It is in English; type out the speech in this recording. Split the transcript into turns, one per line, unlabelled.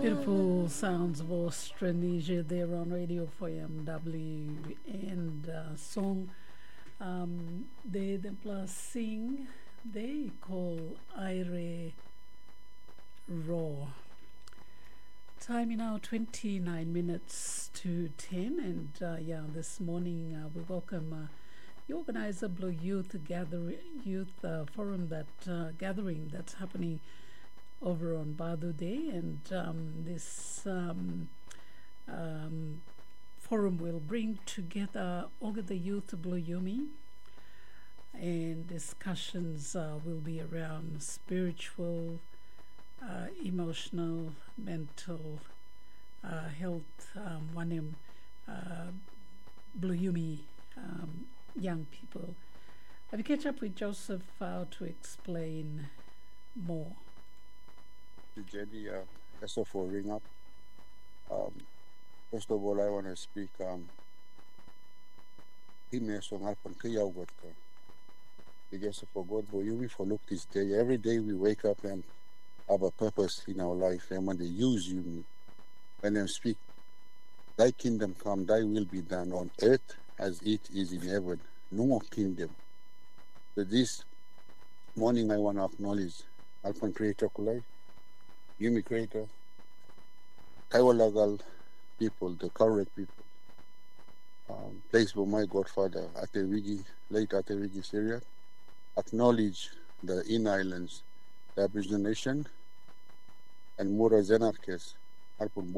Beautiful sounds of Austronesia there on Radio 4MW and song they plus sing they call Aire Raw. Time now 29 minutes to 10 and this morning we welcome the organizer Blue Youth Forum gathering that's happening over on Badu Day, and this forum will bring together all the youth of Blue Yumi, and discussions will be around spiritual, emotional, mental health, Blue Yumi young people. Have you catch up with Joseph to explain more?
Jenny, first of all, ring up. First of all, I want to speak. Because for God, for you, we for this day. Every day we wake up and have a purpose in our life. And when they use you, when they speak, thy kingdom come, thy will be done on earth as it is in heaven. No more kingdom. So this morning, I want to acknowledge Alphan Creator Kulai, Yumi Creator, Kaiwalagal people, the correct people, placed by my godfather, Atewigi, late Atewigi Syria, acknowledge the In Islands, the Aboriginal Nation, and Mura Zenarkes,